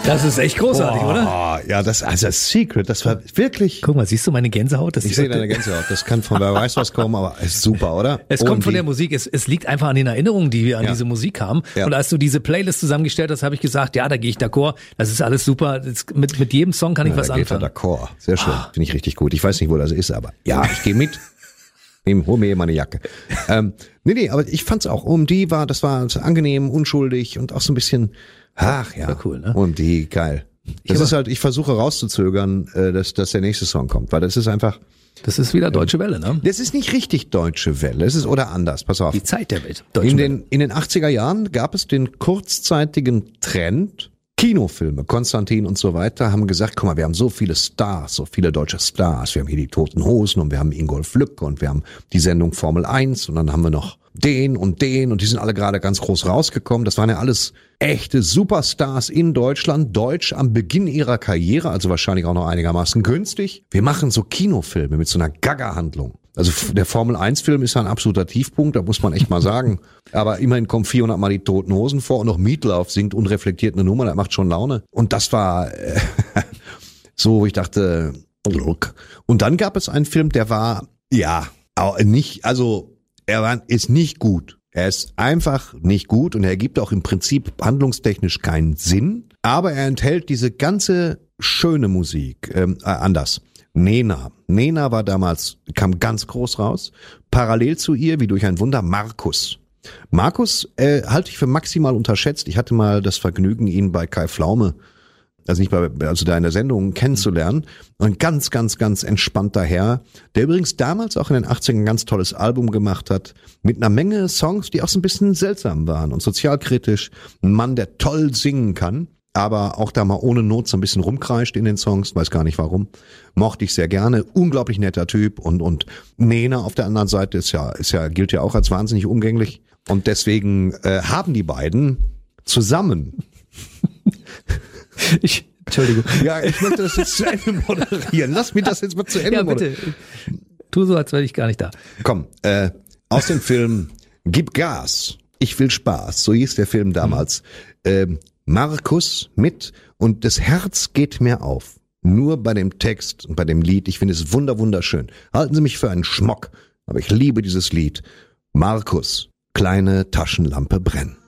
Das ist echt großartig, oder? Ja, also Secret, das war wirklich... Guck mal, siehst du meine Gänsehaut? Ich sehe deine Gänsehaut. Das kann von wer weiß was kommen, aber ist super, oder? Es kommt von der Musik. Es liegt einfach an den Erinnerungen, die wir an diese Musik haben. Ja. Und als du diese Playlist zusammengestellt hast, habe ich gesagt, ja, da gehe ich d'accord. Das ist alles super. Mit jedem Song kann ich was anfangen. Da d'accord. Sehr schön. Finde ich richtig gut. Ich weiß nicht, wo das ist, aber ja, ich gehe mit. Hol mir meine Jacke. Nee, aber ich fand's auch. Das war so angenehm, unschuldig und auch so ein bisschen, ach ja. Cool, ne? Geil. Das ist halt, ich versuche rauszuzögern, dass der nächste Song kommt, weil das ist einfach. Das ist wieder Deutsche Welle, ne? Das ist nicht richtig Deutsche Welle. Es ist oder anders. Pass auf. Die Zeit der Welt. In den 80er Jahren gab es den kurzzeitigen Trend. Kinofilme, Konstantin und so weiter, haben gesagt, guck mal, wir haben so viele Stars, so viele deutsche Stars. Wir haben hier die Toten Hosen und wir haben Ingolf Lück und wir haben die Sendung Formel 1 und dann haben wir noch den und die sind alle gerade ganz groß rausgekommen. Das waren ja alles echte Superstars in Deutschland, deutsch am Beginn ihrer Karriere, also wahrscheinlich auch noch einigermaßen günstig. Wir machen so Kinofilme mit so einer Gaga-Handlung. Also der Formel-1-Film ist ja ein absoluter Tiefpunkt, da muss man echt mal sagen. Aber immerhin kommen 400 Mal die Toten Hosen vor und noch Meatloaf singt unreflektiert eine Nummer, das macht schon Laune. Und das war so, wo ich dachte, look. Und dann gab es einen Film, der war, ist nicht gut. Er ist einfach nicht gut und er ergibt auch im Prinzip handlungstechnisch keinen Sinn. Aber er enthält diese ganze schöne Musik, anders. Nena war damals, kam ganz groß raus. Parallel zu ihr, wie durch ein Wunder, Markus. Markus halte ich für maximal unterschätzt. Ich hatte mal das Vergnügen, ihn bei Kai Pflaume, da in der Sendung kennenzulernen. Ein ganz, ganz, ganz entspannter Herr, der übrigens damals auch in den 80ern ein ganz tolles Album gemacht hat, mit einer Menge Songs, die auch so ein bisschen seltsam waren und sozialkritisch. Ein Mann, der toll singen kann, aber auch da mal ohne Not so ein bisschen rumkreischt in den Songs, weiß gar nicht warum. Mochte ich sehr gerne, unglaublich netter Typ und Nena auf der anderen Seite gilt ja auch als wahnsinnig umgänglich und deswegen haben die beiden zusammen Entschuldigung. Ja, ich möchte das jetzt zu Ende moderieren. Lass mich das jetzt mal zu Ende moderieren. Ja, bitte. Tu so, als wäre ich gar nicht da. Komm, aus dem Film Gib Gas, ich will Spaß, so hieß der Film damals. Markus mit und das Herz geht mir auf. Nur bei dem Text und bei dem Lied. Ich finde es wunderschön. Halten Sie mich für einen Schmock, aber ich liebe dieses Lied. Markus, kleine Taschenlampe brennen.